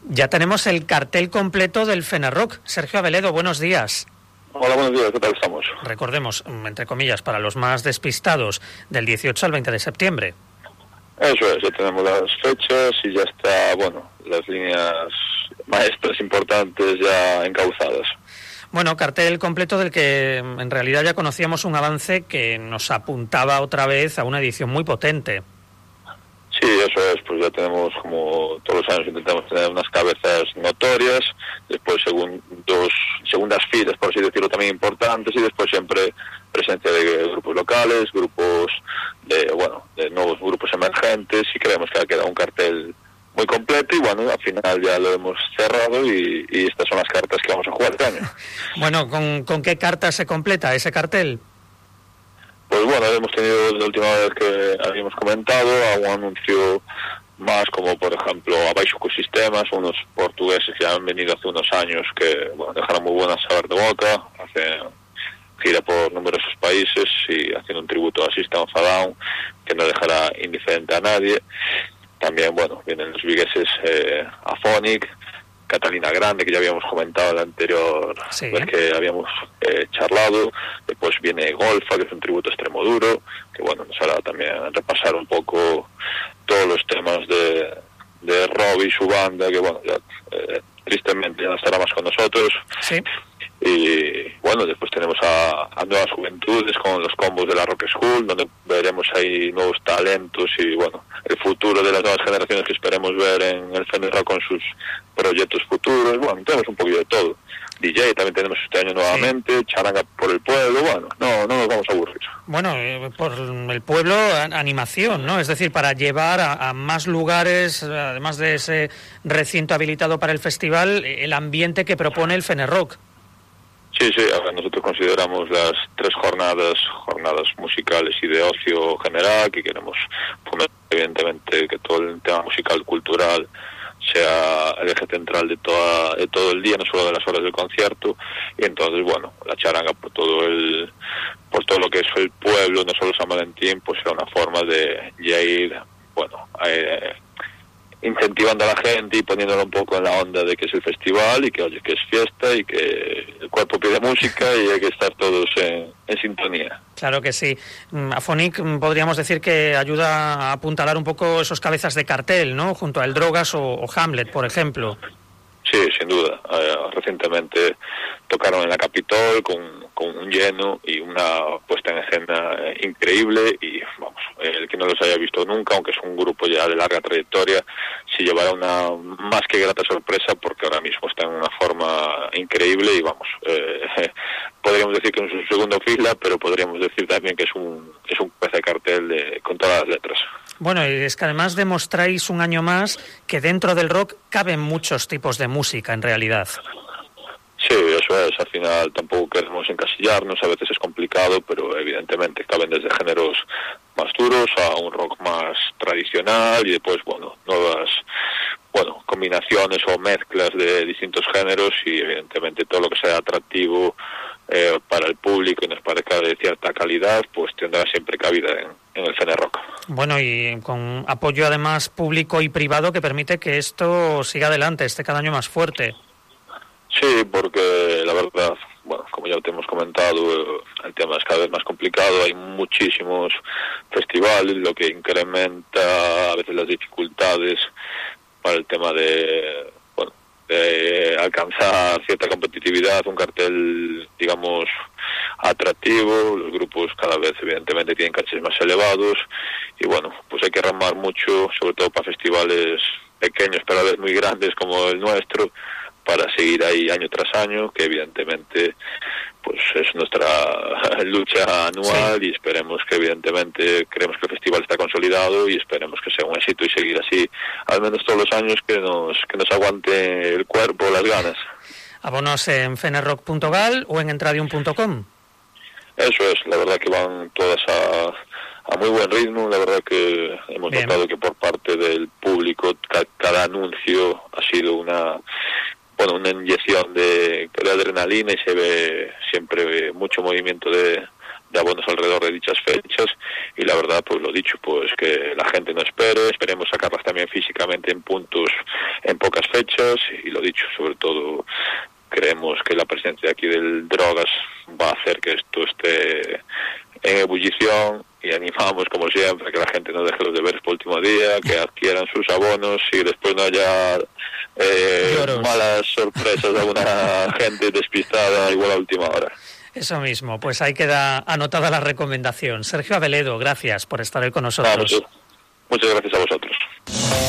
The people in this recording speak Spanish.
Ya tenemos el cartel completo del Fenerrock. Sergio Abeledo, buenos días. Hola, buenos días, ¿qué tal estamos? Recordemos, entre comillas, para los más despistados, del 18 al 20 de septiembre. Eso es, ya tenemos las fechas y ya está, las líneas maestras importantes ya encauzadas. Bueno, cartel completo del que en realidad ya conocíamos un avance que nos apuntaba otra vez a una edición muy potente. Sí, eso es, pues ya tenemos, como todos los años, intentamos tener unas cabezas notorias, después segundas filas, por así decirlo, también importantes, y después siempre presencia de grupos locales, grupos de nuevos grupos emergentes, y creemos que ha quedado un cartel muy completo, y al final ya lo hemos cerrado y estas son las cartas que vamos a jugar este año. Bueno, ¿con qué cartas se completa ese cartel? Pues hemos tenido la última vez que habíamos comentado a un anuncio más como, por ejemplo, Abaixo Ecosistemas, unos portugueses que han venido hace unos años que dejaron muy buenas saber de boca, hacen gira por numerosos países y haciendo un tributo a System of a Down que no dejará indiferente a nadie. También, vienen los vigueses Aphonic, Catalina Grande, que ya habíamos comentado en la anterior vez que habíamos charlado. Después viene Golfa, que es un tributo a Extremoduro, que nos hará también repasar un poco todos los temas de Rob y su banda, que ya tristemente ya no estará más con nosotros. Sí. Y después tenemos a Nuevas Juventudes con los combos de la Rock School, donde veremos ahí nuevos talentos y el futuro de las nuevas generaciones que esperemos ver en el Fenerrock con sus proyectos futuros. Tenemos un poquito de todo. DJ también tenemos este año nuevamente, sí. Charanga por el pueblo, no nos vamos a aburrir. Por el pueblo, animación, ¿no? Es decir, para llevar a más lugares, además de ese recinto habilitado para el festival, el ambiente que propone el Fenerrock. Sí, nosotros consideramos las 3 jornadas musicales y de ocio general, que queremos poner evidentemente que todo el tema musical cultural sea el eje central de todo el día, no solo de las horas del concierto, y entonces la charanga por todo lo que es el pueblo, no solo San Valentín, pues será una forma de ya ir incentivando a la gente y poniéndolo un poco en la onda de que es el festival y que es fiesta y que el cuerpo pide música y hay que estar todos en sintonía. Claro que sí. Aphonic podríamos decir que ayuda a apuntalar un poco esos cabezas de cartel, ¿no? Junto a El Drogas o Hamlet, por ejemplo. Sí, sin duda. Recientemente tocaron en la Capitol con un lleno y una puesta en escena increíble y el que no los haya visto nunca, aunque es un grupo ya de larga trayectoria, sí llevará una más que grata sorpresa porque ahora mismo está en una forma increíble y podríamos decir que es su segunda fila, pero podríamos decir también que es un pez de cartel con todas las letras. Bueno, y es que además demostráis un año más que dentro del rock caben muchos tipos de música en realidad. Sí, eso es, al final tampoco queremos encasillarnos, a veces es complicado, pero evidentemente caben desde géneros más duros a un rock más tradicional y después, nuevas combinaciones o mezclas de distintos géneros y evidentemente todo lo que sea atractivo para el público y nos parezca de cierta calidad, pues tendrá siempre cabida en el Fenerrock. Bueno, y con apoyo además público y privado que permite que esto siga adelante, esté cada año más fuerte. Sí, porque la verdad, como ya te hemos comentado, el tema es cada vez más complicado, hay muchísimos festivales, lo que incrementa a veces las dificultades para el tema de alcanzar cierta competitividad, un cartel, digamos, atractivo, los grupos cada vez evidentemente tienen cachés más elevados y pues hay que remar mucho, sobre todo para festivales pequeños pero a la vez muy grandes como el nuestro, para seguir ahí año tras año, que evidentemente pues es nuestra lucha anual. Sí. Y esperemos que evidentemente creemos que el festival está consolidado y esperemos que sea un éxito y seguir así al menos todos los años que nos aguante el cuerpo, las ganas. Abonos en fenerrock.gal o en entradium.com. Eso es, la verdad que van todas a muy buen ritmo, la verdad que hemos notado que por parte del público cada anuncio ha sido una inyección de adrenalina y se ve siempre mucho movimiento de de abonos alrededor de dichas fechas, y la verdad, pues lo dicho, pues que la gente no espere, esperemos sacarlas también físicamente en puntos en pocas fechas, y lo dicho, sobre todo creemos que la presencia aquí del Drogas va a hacer que esto esté en ebullición, y animamos como siempre a que la gente no deje los deberes por último día, que adquieran sus abonos y después no haya malas sorpresas de alguna gente despistada igual a última hora. Eso mismo, pues ahí queda anotada la recomendación. Sergio Aveledo, gracias por estar hoy con nosotros. Muchas gracias a vosotros.